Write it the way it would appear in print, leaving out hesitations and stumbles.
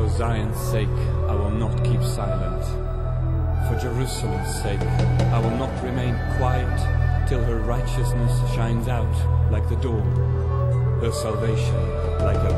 Zion's sake, I will not keep silent. For Jerusalem's sake, I will not remain quiet till her righteousness shines out like the dawn, her salvation like a